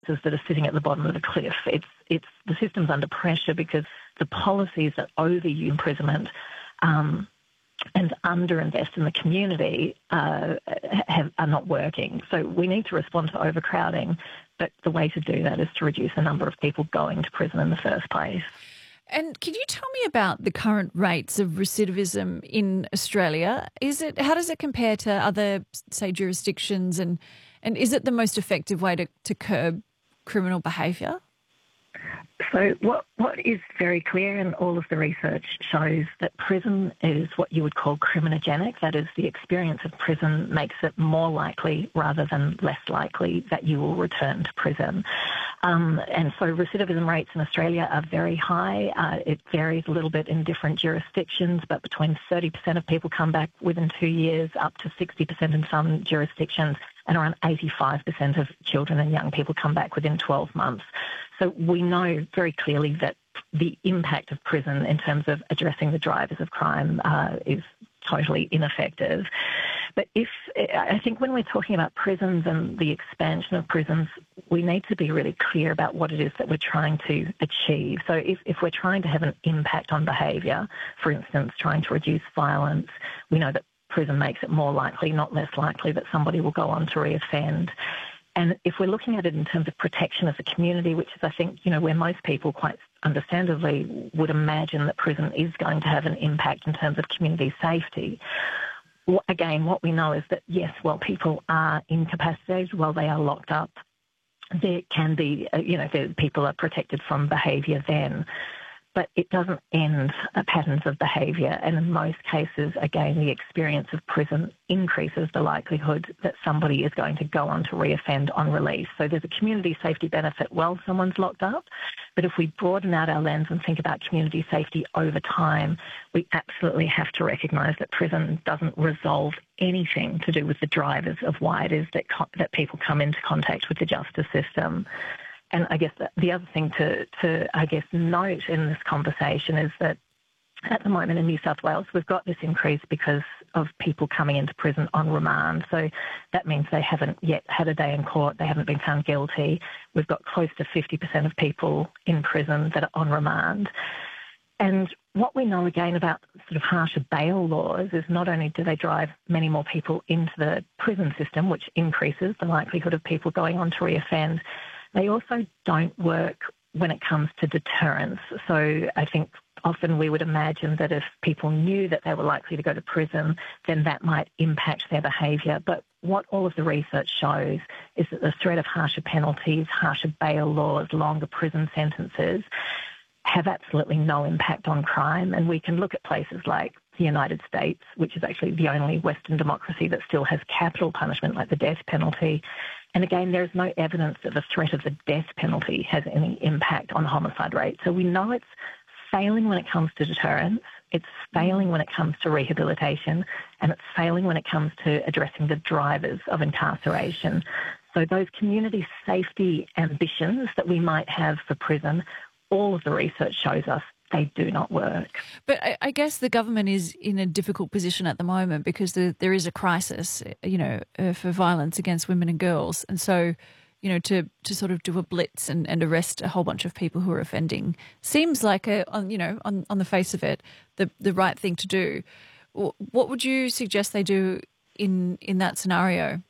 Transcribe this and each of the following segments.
that are sitting at the bottom of the cliff. It's the system's under pressure because the policies that overuse imprisonment and underinvest in the community are not working. So we need to respond to overcrowding, but the way to do that is to reduce the number of people going to prison in the first place. And can you tell me about the current rates of recidivism in Australia? How does it compare to other, say, jurisdictions, and is it the most effective way to curb criminal behaviour? So what is very clear, and all of the research shows, that prison is what you would call criminogenic. That is, the experience of prison makes it more likely rather than less likely that you will return to prison. And so recidivism rates in Australia are very high. It varies a little bit in different jurisdictions, but between 30% of people come back within 2 years, up to 60% in some jurisdictions, and around 85% of children and young people come back within 12 months. So we know very clearly that the impact of prison in terms of addressing the drivers of crime is totally ineffective. But I think when we're talking about prisons and the expansion of prisons, we need to be really clear about what it is that we're trying to achieve. So if we're trying to have an impact on behaviour, for instance, trying to reduce violence, we know that prison makes it more likely, not less likely, that somebody will go on to reoffend. And if we're looking at it in terms of protection of the community, which is, I think, where most people quite understandably would imagine that prison is going to have an impact in terms of community safety. Again, what we know is that, yes, while people are incapacitated, while they are locked up, there can be, people are protected from behaviour then. But it doesn't end patterns of behaviour, and in most cases, again, the experience of prison increases the likelihood that somebody is going to go on to reoffend on release. So there's a community safety benefit while someone's locked up, but if we broaden out our lens and think about community safety over time, we absolutely have to recognise that prison doesn't resolve anything to do with the drivers of why it is that people come into contact with the justice system. And I guess the other thing to note in this conversation is that at the moment in New South Wales, we've got this increase because of people coming into prison on remand. So that means they haven't yet had a day in court, they haven't been found guilty. We've got close to 50% of people in prison that are on remand. And what we know again about sort of harsher bail laws is not only do they drive many more people into the prison system, which increases the likelihood of people going on to reoffend, they also don't work when it comes to deterrence. So I think often we would imagine that if people knew that they were likely to go to prison, then that might impact their behaviour. But what all of the research shows is that the threat of harsher penalties, harsher bail laws, longer prison sentences have absolutely no impact on crime. And we can look at places like the United States, which is actually the only Western democracy that still has capital punishment like the death penalty. And again, there is no evidence that the threat of the death penalty has any impact on homicide rates. So we know it's failing when it comes to deterrence, it's failing when it comes to rehabilitation, and it's failing when it comes to addressing the drivers of incarceration. So those community safety ambitions that we might have for prison, all of the research shows us they do not work. But I guess the government is in a difficult position at the moment because there is a crisis, for violence against women and girls. And so, to sort of do a blitz and arrest a whole bunch of people who are offending seems like, on the face of it, the right thing to do. What would you suggest they do in that scenario?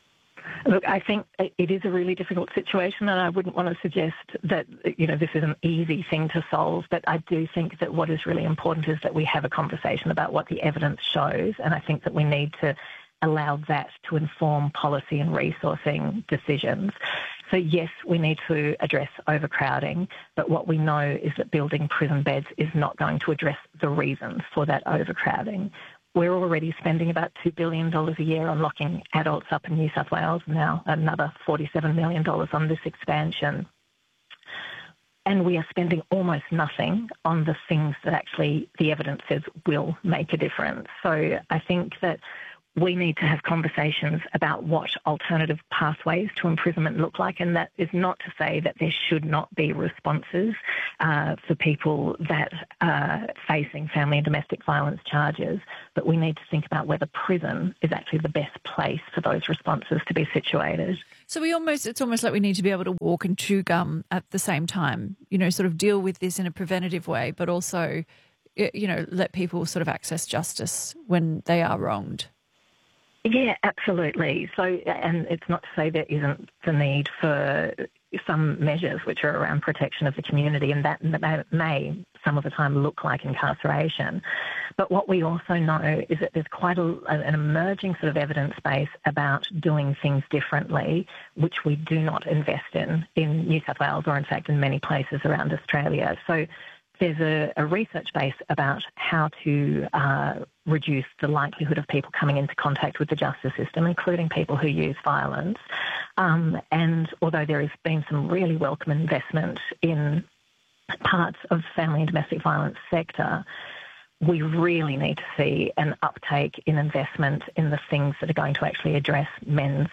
Look, I think it is a really difficult situation, and I wouldn't want to suggest that, this is an easy thing to solve, but I do think that what is really important is that we have a conversation about what the evidence shows, and I think that we need to allow that to inform policy and resourcing decisions. So yes, we need to address overcrowding, but what we know is that building prison beds is not going to address the reasons for that overcrowding. We're already spending about $2 billion a year on locking adults up in New South Wales, now another $47 million on this expansion. And we are spending almost nothing on the things that actually the evidence says will make a difference. So I think that we need to have conversations about what alternative pathways to imprisonment look like, and that is not to say that there should not be responses for people that are facing family and domestic violence charges, but we need to think about whether prison is actually the best place for those responses to be situated. So it's almost like we need to be able to walk and chew gum at the same time, sort of deal with this in a preventative way, but also, let people sort of access justice when they are wronged. Yeah, absolutely. So, and it's not to say there isn't the need for some measures which are around protection of the community, and that may some of the time look like incarceration. But what we also know is that there's quite an emerging sort of evidence base about doing things differently, which we do not invest in New South Wales or, in fact, in many places around Australia. So there's a research base about how to reduce the likelihood of people coming into contact with the justice system, including people who use violence. And although there has been some really welcome investment in parts of the family and domestic violence sector, we really need to see an uptake in investment in the things that are going to actually address men's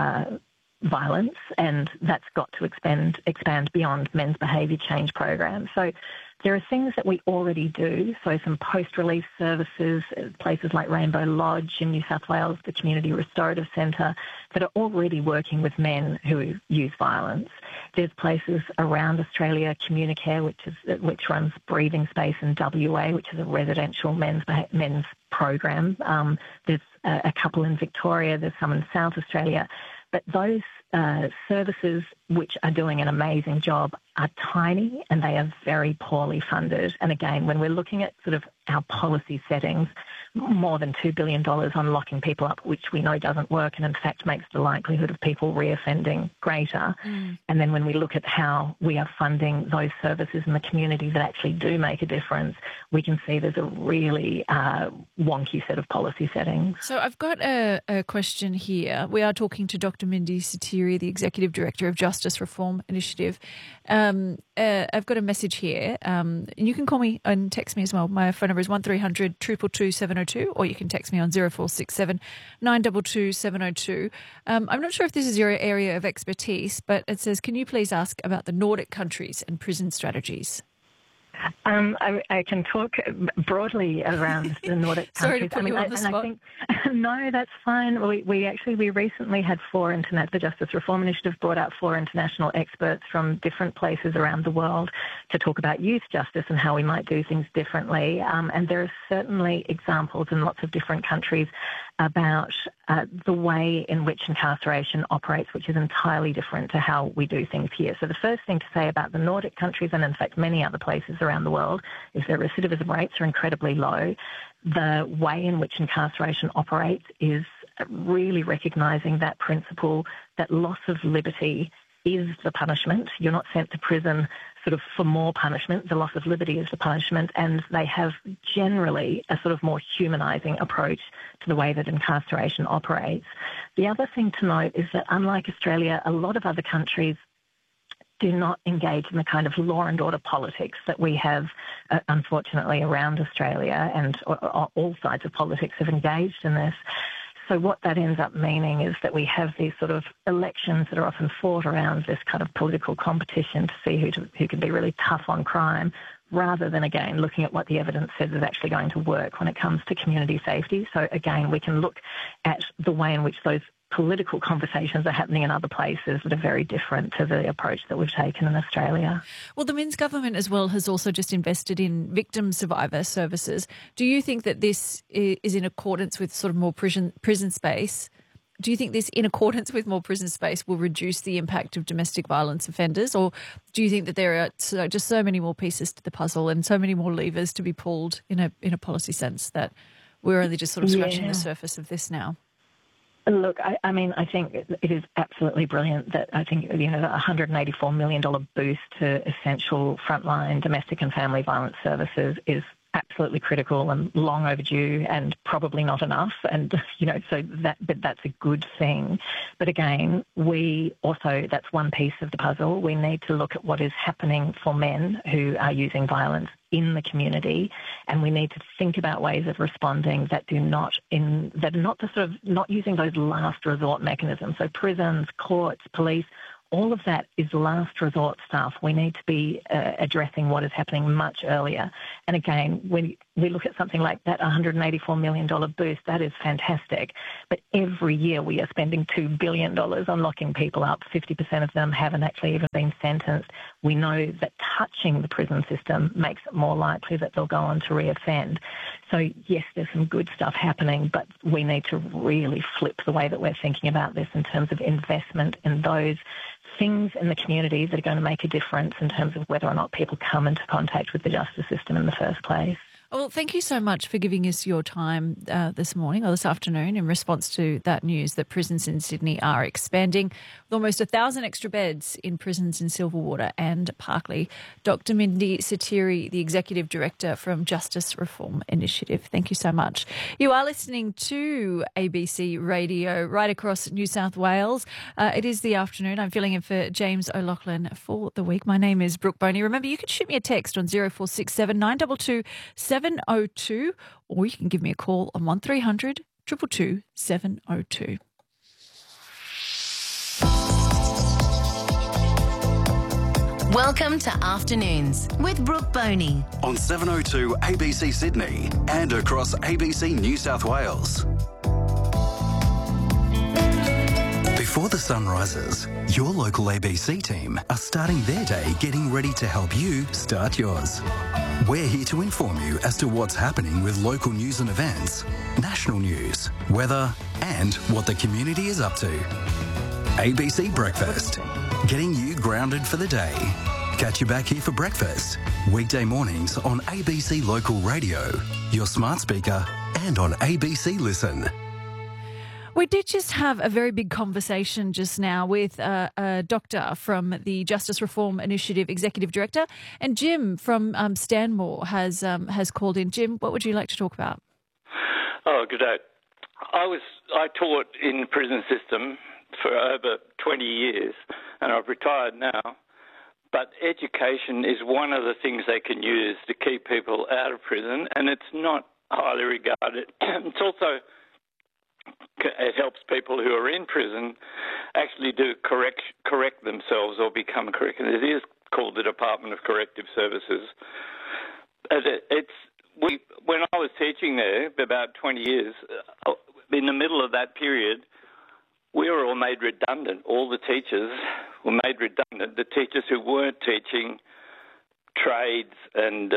violence, and that's got to expand beyond men's behaviour change programs. So there are things that we already do, so some post-release services, places like Rainbow Lodge in New South Wales, the Community Restorative Centre, that are already working with men who use violence. There's places around Australia, Communicare, which runs Breathing Space in WA, which is a residential men's program. There's a couple in Victoria, there's some in South Australia. But those services, which are doing an amazing job, are tiny and they are very poorly funded. And again, when we're looking at sort of our policy settings, more than $2 billion on locking people up, which we know doesn't work and in fact makes the likelihood of people reoffending greater. And then when we look at how we are funding those services in the community that actually do make a difference, we can see there's a really wonky set of policy settings. So I've got a question here. We are talking to Dr. Mindy Sotiri, the Executive Director of Justice Reform Initiative. I've got a message here. And you can call me and text me as well. My phone number is 1300 222 702, or you can text me on 0467 922 702. I'm not sure if this is your area of expertise, but it says, can you please ask about the Nordic countries and prison strategies? I can talk broadly around the Nordic countries. Sorry to put you on the spot. I think, no, that's fine. We recently had the Justice Reform Initiative brought out 4 international experts from different places around the world to talk about youth justice and how we might do things differently. And there are certainly examples in lots of different countries about the way in which incarceration operates, which is entirely different to how we do things here. So the first thing to say about the Nordic countries, and in fact many other places around the world, is their recidivism rates are incredibly low. The way in which incarceration operates is really recognising that principle that loss of liberty is the punishment. You're not sent to prison sort of for more punishment. The loss of liberty is the punishment, and they have generally a sort of more humanising approach to the way that incarceration operates. The other thing to note is that unlike Australia, a lot of other countries do not engage in the kind of law and order politics that we have, unfortunately, around Australia, and all sides of politics have engaged in this. So what that ends up meaning is that we have these sort of elections that are often fought around this kind of political competition to see who can be really tough on crime, rather than, again, looking at what the evidence says is actually going to work when it comes to community safety. So, again, we can look at the way in which those political conversations are happening in other places that are very different to the approach that we've taken in Australia. Well, the Minns government as well has also just invested in victim survivor services. Do you think that this is in accordance with sort of more prison space? Do you think this, in accordance with more prison space, will reduce the impact of domestic violence offenders? Or do you think that there are just so many more pieces to the puzzle and so many more levers to be pulled in a policy sense that we're only just sort of scratching the surface of this now? Look, I think it is absolutely brilliant that I think, the $184 million boost to essential frontline domestic and family violence services is absolutely critical and long overdue and probably not enough. And, but that's a good thing. But again, that's one piece of the puzzle. We need to look at what is happening for men who are using violence in the community, and we need to think about ways of responding that are not the sort of not using those last resort mechanisms. So prisons, courts, police, all of that is last resort stuff. We need to be addressing what is happening much earlier. And again, when we look at something like that $184 million boost, that is fantastic. But every year we are spending $2 billion on locking people up. 50% of them haven't actually even been sentenced. We know that touching the prison system makes it more likely that they'll go on to reoffend. So yes, there's some good stuff happening, but we need to really flip the way that we're thinking about this in terms of investment in those things in the community that are going to make a difference in terms of whether or not people come into contact with the justice system in the first place. Well, thank you so much for giving us your time this morning or this afternoon in response to that news that prisons in Sydney are expanding with almost 1,000 extra beds in prisons in Silverwater and Parkley. Dr. Mindy Satiri, the Executive Director from Justice Reform Initiative. Thank you so much. You are listening to ABC Radio right across New South Wales. It is the afternoon. I'm filling in for James O'Loughlin for the week. My name is Brooke Boney. Remember, you can shoot me a text on 0467 922 702, or you can give me a call on 1300 222 702. Welcome to Afternoons with Brooke Boney on 702 ABC Sydney and across ABC New South Wales. Before the sun rises, your local ABC team are starting their day getting ready to help you start yours. We're here to inform you as to what's happening with local news and events, national news, weather, and what the community is up to. ABC Breakfast, getting you grounded for the day. Catch you back here for breakfast, weekday mornings on ABC Local Radio, your smart speaker, and on ABC Listen. We did just have a very big conversation just now with a doctor from the Justice Reform Initiative Executive Director, and Jim from Stanmore has called in. Jim, what would you like to talk about? Oh, good day. I taught in the prison system for over 20 years, and I've retired now. But education is one of the things they can use to keep people out of prison, and it's not highly regarded. It's also it helps people who are in prison actually do correct themselves or become correct. And it is called the Department of Corrective Services. When I was teaching there about 20 years, in the middle of that period, we were all made redundant. All the teachers were made redundant. The teachers who weren't teaching trades and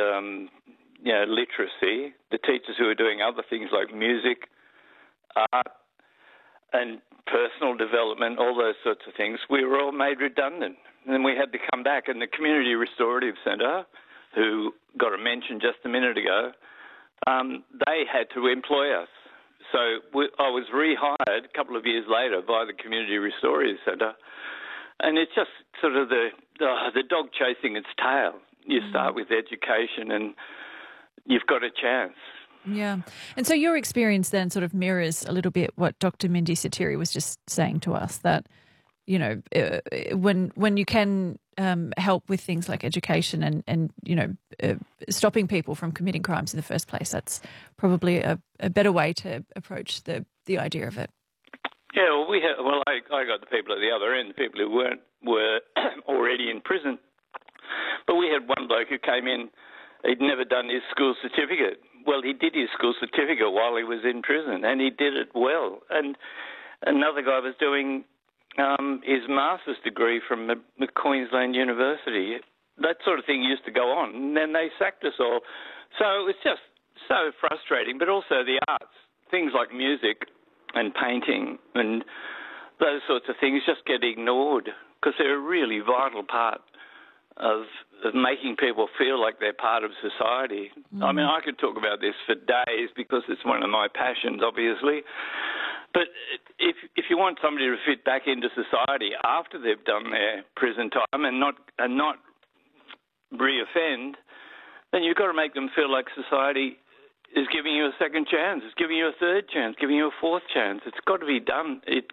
literacy, the teachers who were doing other things like music, art, and personal development, all those sorts of things, we were all made redundant. And then we had to come back. And the Community Restorative Centre, who got a mention just a minute ago, they had to employ us. So I was rehired a couple of years later by the Community Restorative Centre. And it's just sort of the dog chasing its tail. You start with education and you've got a chance. Yeah. And so your experience then sort of mirrors a little bit what Dr. Mindy Satiri was just saying to us, that, you know, when you can help with things like education and stopping people from committing crimes in the first place, that's probably a better way to approach the idea of it. Yeah, well, I got the people at the other end, the people who were already in prison. But we had one bloke who came in, he'd never done his school certificate. Well, he did his school certificate while he was in prison, and he did it well. And another guy was doing his master's degree from Queensland University. That sort of thing used to go on, and then they sacked us all. So it's just so frustrating, but also the arts, things like music and painting and those sorts of things just get ignored because they're a really vital part of making people feel like they're part of society. I mean, I could talk about this for days because it's one of my passions, obviously. But if you want somebody to fit back into society after they've done their prison time and not reoffend, then you've got to make them feel like society is giving you a second chance, it's giving you a third chance, giving you a fourth chance. It's got to be done. It's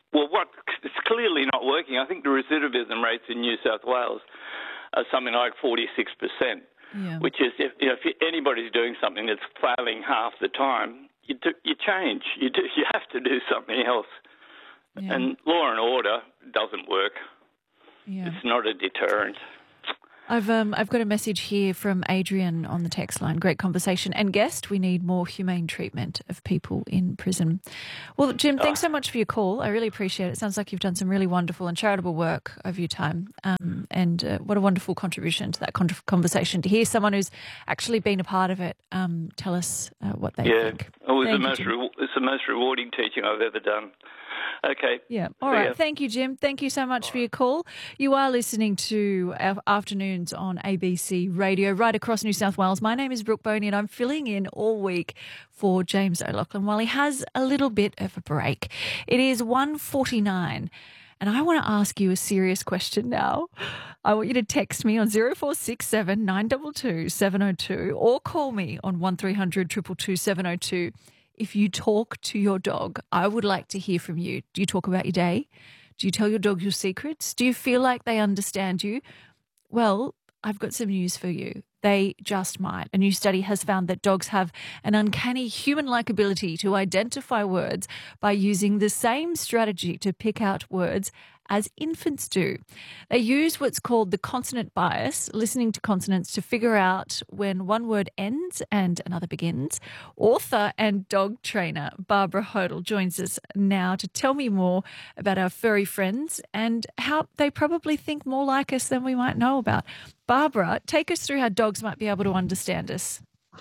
clearly not working. I think the recidivism rates in New South Wales are something like 46%, which is if anybody's doing something that's failing half the time, you change. You have to do something else. Yeah. And law and order doesn't work. Yeah. It's not a deterrent. I've got a message here from Adrian on the text line. Great conversation. And guest, we need more humane treatment of people in prison. Well, Jim, thanks so much for your call. I really appreciate it. It sounds like you've done some really wonderful and charitable work over your time. And what a wonderful contribution to that conversation to hear someone who's actually been a part of it tell us what they think. It's the most rewarding teaching I've ever done. Okay. Yeah. All right. Thank you, Jim. Thank you so much for your call. You are listening to our Afternoons on ABC Radio right across New South Wales. My name is Brooke Boney and I'm filling in all week for James O'Loughlin while he has a little bit of a break. It is 1:49 and I want to ask you a serious question now. I want you to text me on 0467 922 702 or call me on 1300 222 702. If you talk to your dog, I would like to hear from you. Do you talk about your day? Do you tell your dog your secrets? Do you feel like they understand you? Well, I've got some news for you. They just might. A new study has found that dogs have an uncanny human-like ability to identify words by using the same strategy to pick out words as infants do. They use what's called the consonant bias, listening to consonants to figure out when one word ends and another begins. Author and dog trainer Barbara Hodel joins us now to tell me more about our furry friends and how they probably think more like us than we might know about. Barbara, take us through how dogs might be able to understand us.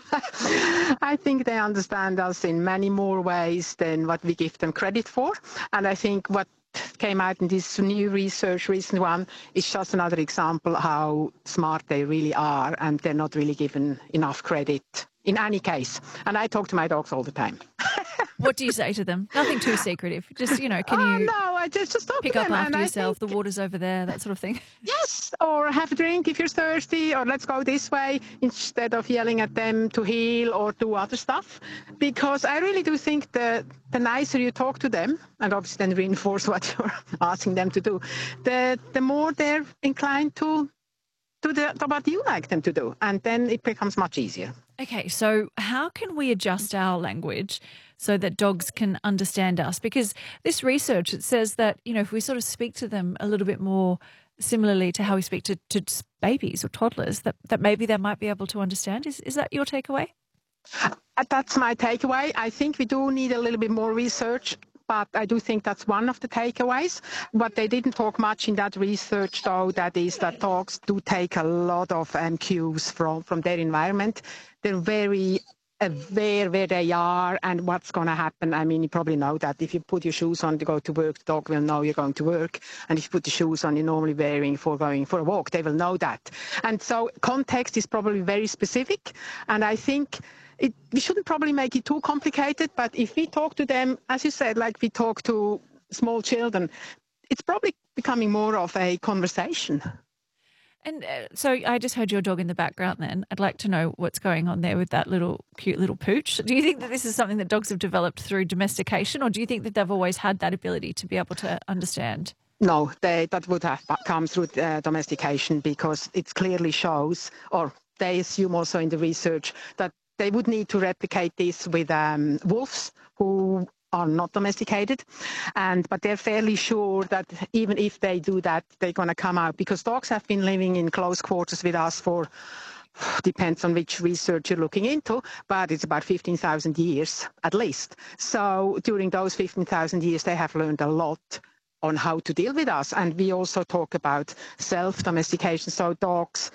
I think they understand us in many more ways than what we give them credit for. And I think what came out in this new research, recent one, is just another example how smart they really are, and they're not really given enough credit in any case. And I talk to my dogs all the time. What do you say to them? Nothing too secretive. Just, can you I just talk pick to up them after and yourself, the water's over there, that sort of thing? Yes, or have a drink if you're thirsty, or let's go this way, instead of yelling at them to heel or do other stuff. Because I really do think the nicer you talk to them, and obviously then reinforce what you're asking them to do, the more they're inclined to do what you like them to do. And then it becomes much easier. Okay, so how can we adjust our language so that dogs can understand us? Because this research, it says that, if we sort of speak to them a little bit more similarly to how we speak to babies or toddlers, that maybe they might be able to understand. Is that your takeaway? That's my takeaway. I think we do need a little bit more research, but I do think that's one of the takeaways. What they didn't talk much in that research, though, that is that dogs do take a lot of cues from their environment. They're very aware where they are and what's going to happen. I mean, you probably know that if you put your shoes on to go to work, the dog will know you're going to work. And if you put the shoes on you're normally wearing for going for a walk, they will know that. And so context is probably very specific. And I think we shouldn't probably make it too complicated. But if we talk to them, as you said, like we talk to small children, it's probably becoming more of a conversation. And so I just heard your dog in the background then. I'd like to know what's going on there with that cute little pooch. Do you think that this is something that dogs have developed through domestication, or do you think that they've always had that ability to be able to understand? No, that would have come through domestication, because it clearly shows, or they assume also in the research, that they would need to replicate this with wolves who are not domesticated, but they're fairly sure that even if they do that, they're going to come out, because dogs have been living in close quarters with us for, depends on which research you're looking into, but it's about 15,000 years at least. So during those 15,000 years, they have learned a lot on how to deal with us. And we also talk about self-domestication. So dogs,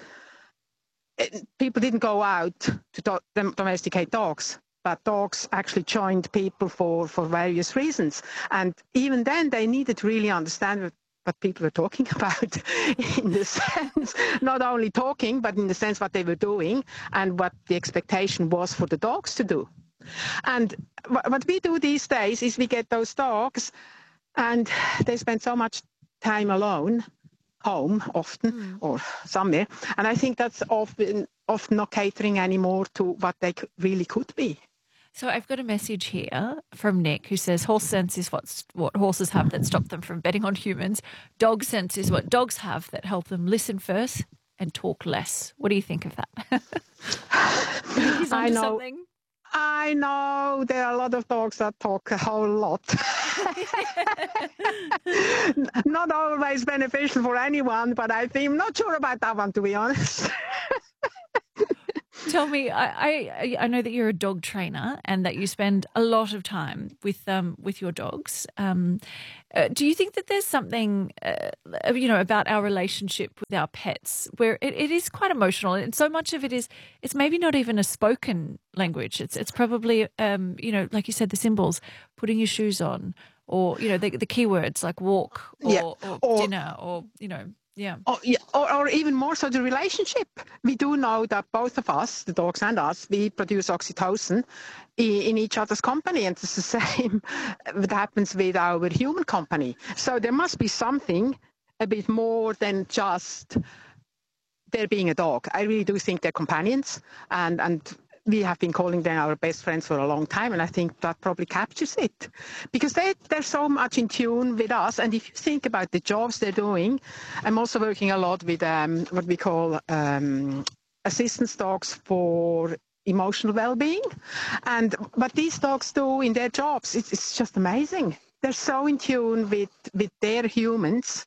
people didn't go out to domesticate dogs, but dogs actually joined people for various reasons. And even then, they needed to really understand what people were talking about, in the sense, not only talking, but in the sense what they were doing and what the expectation was for the dogs to do. And what we do these days is we get those dogs, and they spend so much time alone, home often, or somewhere. And I think that's often not catering anymore to what they really could be. So I've got a message here from Nick who says horse sense is what horses have that stop them from betting on humans. Dog sense is what dogs have that help them listen first and talk less. What do you think of that? He's onto something. I know there are a lot of dogs that talk a whole lot. Not always beneficial for anyone, but I'm not sure about that one, to be honest. Tell me, I know that you're a dog trainer and that you spend a lot of time with your dogs. Do you think that there's something, about our relationship with our pets where it is quite emotional, and so much of it is, it's maybe not even a spoken language. It's probably, like you said, the symbols, putting your shoes on, or, the keywords like walk or dinner or, yeah. Or even more so the relationship. We do know that both of us, the dogs and us, we produce oxytocin in each other's company, and it's the same that happens with our human company. So there must be something a bit more than just there being a dog. I really do think they're companions, and we have been calling them our best friends for a long time, and I think that probably captures it, because they're so much in tune with us. And if you think about the jobs they're doing, I'm also working a lot with what we call assistance dogs for emotional well-being, and what these dogs do in their jobs, it's just amazing. They're so in tune with their humans.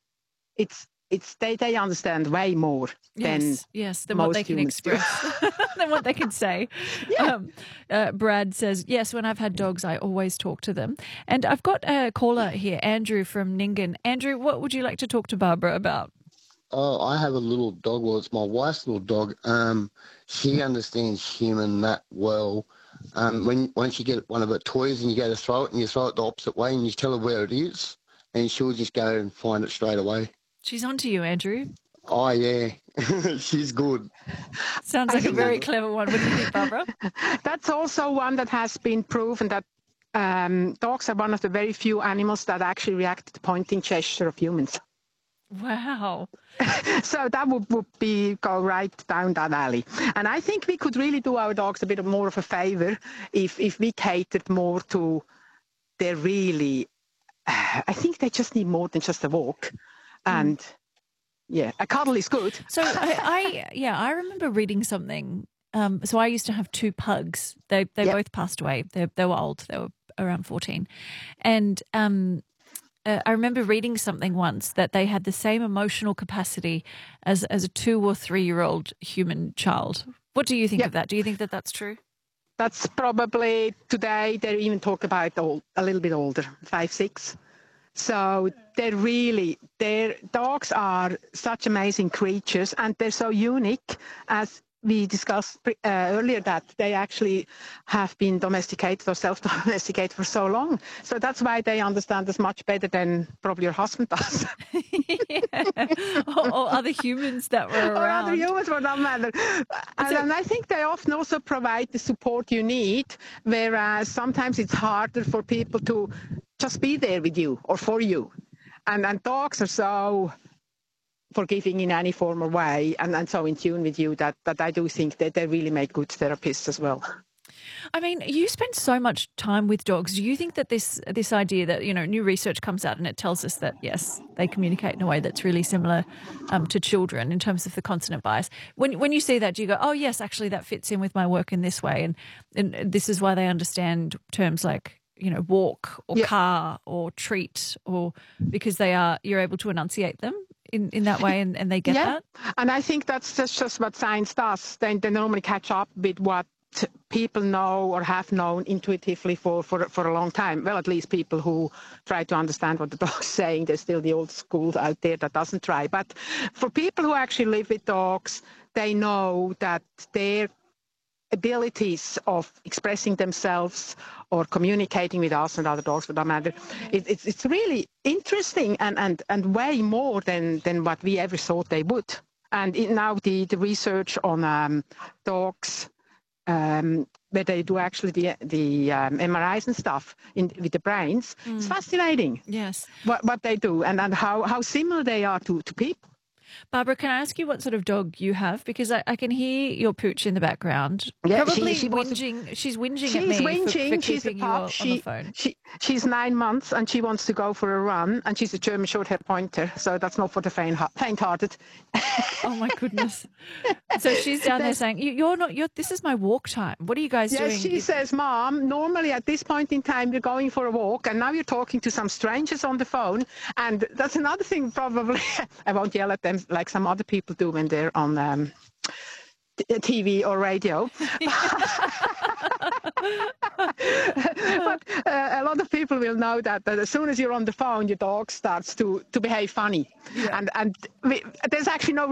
They understand way more than what they can express, than what they can say. Yeah. Brad says, yes, when I've had dogs, I always talk to them. And I've got a caller here, Andrew from Nyngan. Andrew, what would you like to talk to Barbara about? Oh, I have a little dog. Well, it's my wife's little dog. She understands human that well. Once you get one of her toys and you go to throw it, and you throw it the opposite way, and you tell her where it is, and she'll just go and find it straight away. She's on to you, Andrew. Oh, yeah. She's good. Sounds like a very clever one. What do you think, Barbara? That's also one that has been proven that dogs are one of the very few animals that actually react to the pointing gesture of humans. Wow. So that would go right down that alley. And I think we could really do our dogs a bit more of a favor if we catered more to their really... I think they just need more than just a walk. And a cuddle is good. So I remember reading something. So I used to have two pugs. They both passed away. They were old. They were around 14. And I remember reading something once that they had the same emotional capacity as a 2 or 3 year old human child. What do you think of that? Do you think that that's true? That's probably today. They even talk about a little bit older, 5, 6. So their dogs are such amazing creatures, and they're so unique, as we discussed earlier, that they actually have been domesticated or self-domesticated for so long. So that's why they understand us much better than probably your husband does. or other humans that were around. Or other humans, for that matter. And I think they often also provide the support you need, whereas sometimes it's harder for people to just be there with you or for you. And dogs are so forgiving in any form or way, and so in tune with you that I do think that they really make good therapists as well. I mean, you spend so much time with dogs. Do you think that this idea that, new research comes out and it tells us that, yes, they communicate in a way that's really similar to children in terms of the consonant bias. When you see that, do you go, oh, yes, actually that fits in with my work in this way, and this is why they understand terms like, walk or car or treat, or because you're able to enunciate them in that way, and they get that? And I think that's just what science does. They normally catch up with what people know or have known intuitively for a long time. Well, at least people who try to understand what the dog's saying. There's still the old school out there that doesn't try. But for people who actually live with dogs, they know that their abilities of expressing themselves or communicating with us and other dogs, for that matter, it's really interesting and way more than what we ever thought they would. And now the research on dogs, where they do actually the MRIs and stuff with the brains, it's fascinating. Yes, what they do and how similar they are to people. Barbara, can I ask you what sort of dog you have? Because I can hear your pooch in the background. Yeah, Probably she whinging. She's whinging at She's me whinging. for She's a keeping you pup. on the phone. She's 9 months and she wants to go for a run. And she's a German Shorthair Pointer, so that's not for the faint-hearted. Oh my goodness! So she's down there saying, "You're not. This is my walk time. What are you guys doing?" Yes, she says, "Mom, normally at this point in time you're going for a walk, and now you're talking to some strangers on the phone." And that's another thing. Probably, I won't yell at them like some other people do when they're on TV or radio. But a lot of people will know that as soon as you're on the phone, your dog starts to behave funny. Yeah. And there's actually no